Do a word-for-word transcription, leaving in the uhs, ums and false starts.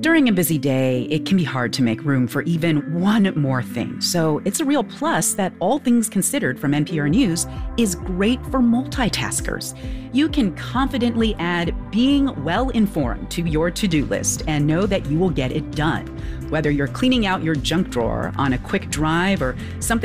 During a busy day, it can be hard to make room for even one more thing. So it's a real plus that All Things Considered from N P R News is great for multitaskers. You can confidently add being well informed to your to-do list and know that you will get it done. Whether you're cleaning out your junk drawer on a quick drive or something